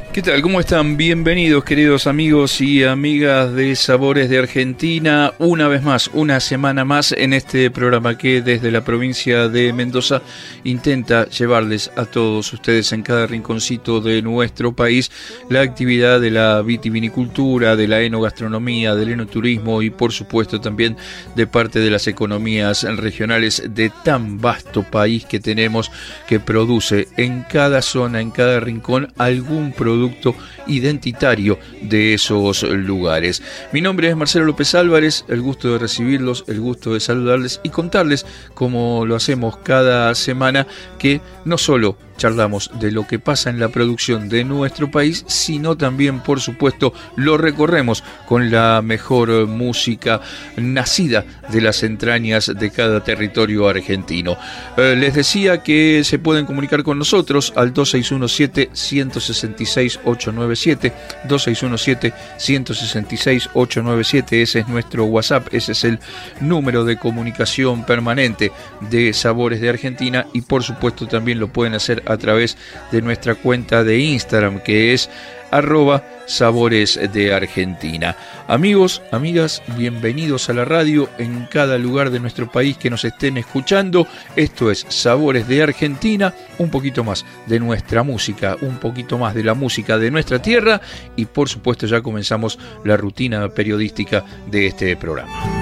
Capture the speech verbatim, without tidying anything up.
¿Qué tal? ¿Cómo están? Bienvenidos, queridos amigos y amigas de Sabores de Argentina. Una vez más, una semana más en este programa que desde la provincia de Mendoza intenta llevarles a todos ustedes en cada rinconcito de nuestro país la actividad de la vitivinicultura, de la enogastronomía, del enoturismo y por supuesto también de parte de las economías regionales de tan vasto país que tenemos, que produce en cada zona, en cada rincón, algún producto producto identitario de esos lugares. Mi nombre es Marcelo López Álvarez, el gusto de recibirlos, el gusto de saludarles y contarles, como lo hacemos cada semana, que no solo charlamos de lo que pasa en la producción de nuestro país, sino también, por supuesto, lo recorremos con la mejor música nacida de las entrañas de cada territorio argentino. Eh, les decía que se pueden comunicar con nosotros al dos seis uno siete, uno seis seis, ocho nueve siete, dos seis uno siete, uno seis seis, ocho nueve siete, ese es nuestro WhatsApp, ese es el número de comunicación permanente de Sabores de Argentina, y por supuesto también lo pueden hacer a través de nuestra cuenta de Instagram, que es arroba Sabores de Argentina. Amigos, amigas, bienvenidos a la radio en cada lugar de nuestro país que nos estén escuchando. Esto es Sabores de Argentina, un poquito más de nuestra música, un poquito más de la música de nuestra tierra, y por supuesto ya comenzamos la rutina periodística de este programa.